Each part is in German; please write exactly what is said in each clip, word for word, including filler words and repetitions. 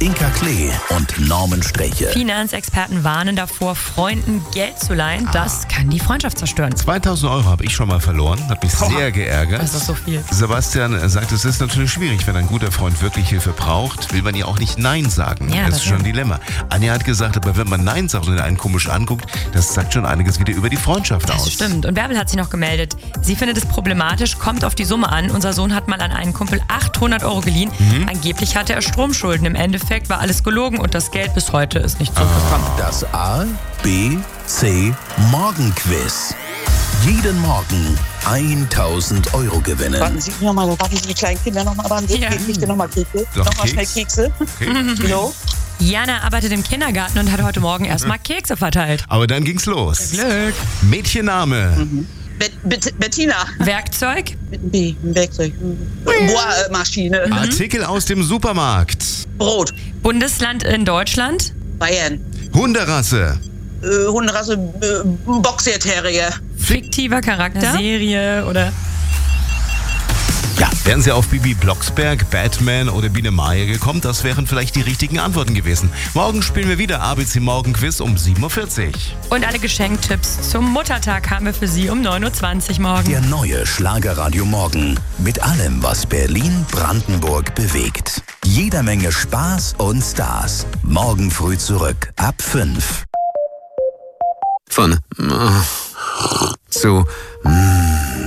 Inka Klee und Norman Streche. Finanzexperten warnen davor, Freunden Geld zu leihen. Das ah. kann die Freundschaft zerstören. zweitausend Euro habe ich schon mal verloren. Hat mich Boah. sehr geärgert. Das ist so viel. Sebastian sagt, es ist natürlich schwierig, wenn ein guter Freund wirklich Hilfe braucht, will man ja auch nicht Nein sagen. Ja, das, das ist schon ein ja. Dilemma. Anja hat gesagt, aber wenn man Nein sagt und ihn einen komisch anguckt, das sagt schon einiges wieder über die Freundschaft das aus. Das stimmt. Und Bärbel hat sich noch gemeldet. Sie findet es problematisch, kommt auf die Summe an. Unser Sohn hat mal an einen Kumpel achthundert Euro geliehen. Mhm. Angeblich hatte er Stromschulden. Im Endeffekt war alles gelogen und das Geld bis heute ist nicht zurückgekommen. Das A, B, C Morgenquiz. Jeden Morgen tausend Euro gewinnen. Warten Sie noch mal, warten Sie die kleinen Kinder noch mal ran. Ja. Ich möchte noch mal Kekse. Doch, noch mal Keks. schnell Kekse. Okay. Genau. Jana arbeitet im Kindergarten und hat heute Morgen erstmal Kekse verteilt. Aber dann ging's los. Glück. Mädchenname. Mhm. Bet, Bet, Bettina. Werkzeug. B, Werkzeug. Bohrmaschine. Mhm. Artikel aus dem Supermarkt. Brot. Bundesland in Deutschland. Bayern. Hunderasse. Äh, Hunderasse. Äh, Boxer Terrier. Fiktiver Charakter. Serie oder... Ja, wären Sie auf Bibi Blocksberg, Batman oder Biene Maya gekommen, das wären vielleicht die richtigen Antworten gewesen. Morgen spielen wir wieder A B C Morgenquiz um sieben Uhr vierzig. Und alle Geschenktipps zum Muttertag haben wir für Sie um neun Uhr zwanzig morgen. Der neue Schlagerradio Morgen. Mit allem, was Berlin, Brandenburg bewegt. Jeder Menge Spaß und Stars. Morgen früh zurück, ab fünf. Von äh, zu mm.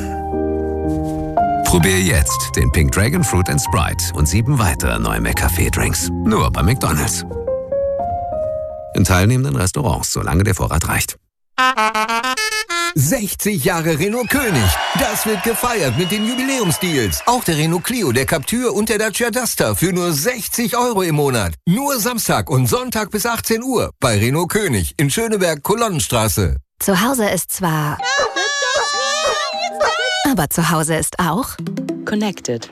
Probier jetzt den Pink Dragon Fruit and Sprite und sieben weitere neue McCafé-Drinks. Nur bei McDonald's. In teilnehmenden Restaurants, solange der Vorrat reicht. sechzig Jahre Renault König. Das wird gefeiert mit den Jubiläumsdeals. Auch der Renault Clio, der Captur und der Dacia Duster für nur sechzig Euro im Monat. Nur Samstag und Sonntag bis achtzehn Uhr bei Renault König in Schöneberg-Kolonnenstraße. Zu Hause ist zwar... aber zu Hause ist auch... Connected.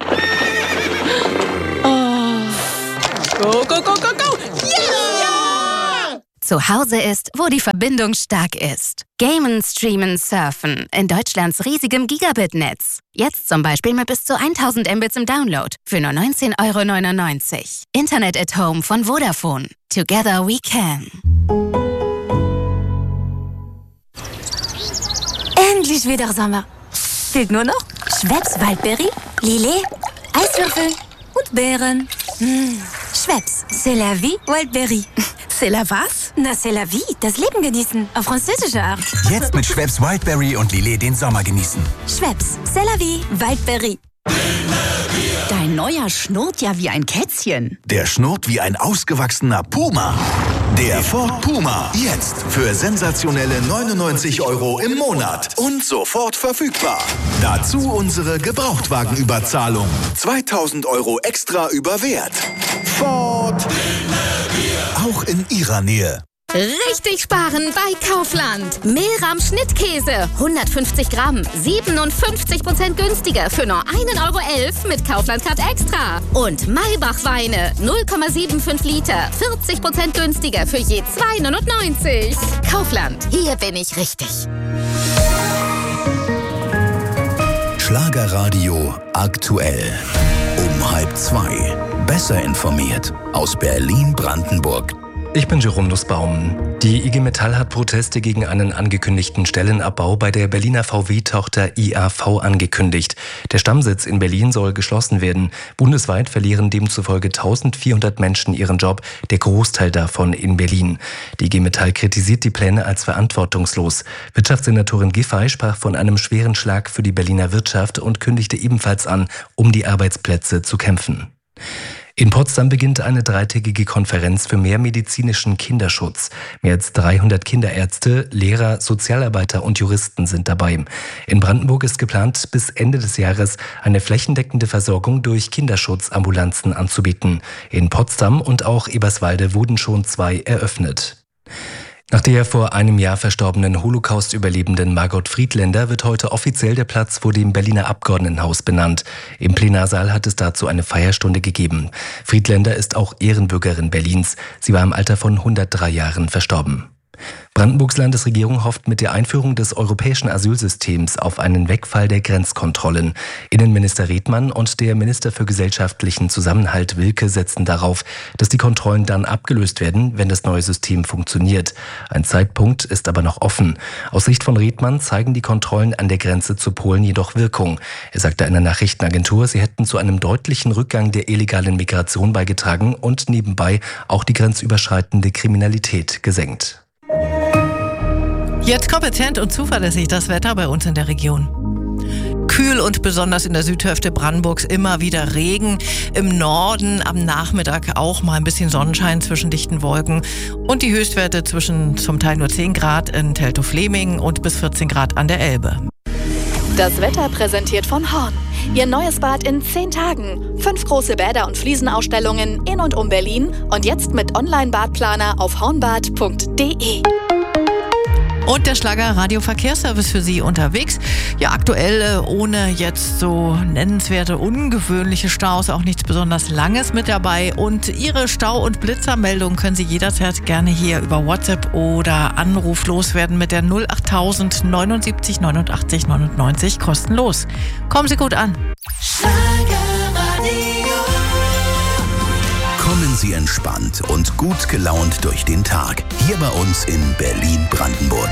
Oh. Go, go, go, go, go! Yeah! Zu Hause ist, wo die Verbindung stark ist. Gamen, streamen, surfen in Deutschlands riesigem Gigabit-Netz. Jetzt zum Beispiel mit bis zu tausend Mbits im Download für nur neunzehn Euro neunundneunzig. Internet at Home von Vodafone. Together we can. Endlich wieder Sommer. Fehlt nur noch Schweppes Waldbeere, Lillet, Eiswürfel und Beeren. Mmh. Schweppes, c'est la vie, Waldbeere. C'est la was? Na, c'est la vie, das Leben genießen, auf französische Art. Jetzt mit Schweppes Wildberry und Lillet den Sommer genießen. Schweppes, c'est la vie, Waldbeere. Dein neuer schnurrt ja wie ein Kätzchen. Der schnurrt wie ein ausgewachsener Puma. Der Ford Puma. Jetzt für sensationelle neunundneunzig Euro im Monat. Und sofort verfügbar. Dazu unsere Gebrauchtwagenüberzahlung. zweitausend Euro extra über Wert. Ford. Auch in Ihrer Nähe. Richtig sparen bei Kaufland. Mehlrahm Schnittkäse, hundertfünfzig Gramm, siebenundfünfzig Prozent günstiger für nur ein Euro elf mit Kaufland-Card Extra. Und Maybach Weine, null Komma fünfundsiebzig Liter, vierzig Prozent günstiger für je zwei Euro neunundneunzig. Kaufland, hier bin ich richtig. Schlagerradio aktuell. Um halb zwei. Besser informiert aus Berlin-Brandenburg. Ich bin Jerome Nussbaum. Die I G Metall hat Proteste gegen einen angekündigten Stellenabbau bei der Berliner V W-Tochter I A V angekündigt. Der Stammsitz in Berlin soll geschlossen werden. Bundesweit verlieren demzufolge eintausendvierhundert Menschen ihren Job, der Großteil davon in Berlin. Die I G Metall kritisiert die Pläne als verantwortungslos. Wirtschaftssenatorin Giffey sprach von einem schweren Schlag für die Berliner Wirtschaft und kündigte ebenfalls an, um die Arbeitsplätze zu kämpfen. In Potsdam beginnt eine dreitägige Konferenz für mehr medizinischen Kinderschutz. Mehr als dreihundert Kinderärzte, Lehrer, Sozialarbeiter und Juristen sind dabei. In Brandenburg ist geplant, bis Ende des Jahres eine flächendeckende Versorgung durch Kinderschutzambulanzen anzubieten. In Potsdam und auch Eberswalde wurden schon zwei eröffnet. Nach der vor einem Jahr verstorbenen Holocaust-Überlebenden Margot Friedländer wird heute offiziell der Platz vor dem Berliner Abgeordnetenhaus benannt. Im Plenarsaal hat es dazu eine Feierstunde gegeben. Friedländer ist auch Ehrenbürgerin Berlins. Sie war im Alter von hundertdrei Jahren verstorben. Brandenburgs Landesregierung hofft mit der Einführung des europäischen Asylsystems auf einen Wegfall der Grenzkontrollen. Innenminister Redmann und der Minister für gesellschaftlichen Zusammenhalt Wilke setzen darauf, dass die Kontrollen dann abgelöst werden, wenn das neue System funktioniert. Ein Zeitpunkt ist aber noch offen. Aus Sicht von Redmann zeigen die Kontrollen an der Grenze zu Polen jedoch Wirkung. Er sagte einer Nachrichtenagentur, sie hätten zu einem deutlichen Rückgang der illegalen Migration beigetragen und nebenbei auch die grenzüberschreitende Kriminalität gesenkt. Jetzt kompetent und zuverlässig das Wetter bei uns in der Region. Kühl und besonders in der Südhälfte Brandenburgs immer wieder Regen. Im Norden am Nachmittag auch mal ein bisschen Sonnenschein zwischen dichten Wolken. Und die Höchstwerte zwischen zum Teil nur zehn Grad in Teltow-Fleming und bis vierzehn Grad an der Elbe. Das Wetter präsentiert von Horn. Ihr neues Bad in zehn Tagen. Fünf große Bäder- und Fliesenausstellungen in und um Berlin. Und jetzt mit Online-Badplaner auf hornbad punkt de. Und der Schlager Radio-Verkehrsservice für Sie unterwegs. Ja, aktuell ohne jetzt so nennenswerte, ungewöhnliche Staus, auch nichts besonders Langes mit dabei. Und Ihre Stau- und Blitzermeldung können Sie jederzeit gerne hier über WhatsApp oder Anruf loswerden mit der null achttausend neunundsiebzig neunundachtzig neunundneunzig kostenlos. Kommen Sie gut an. Kommen Sie entspannt und gut gelaunt durch den Tag. Hier bei uns in Berlin-Brandenburg.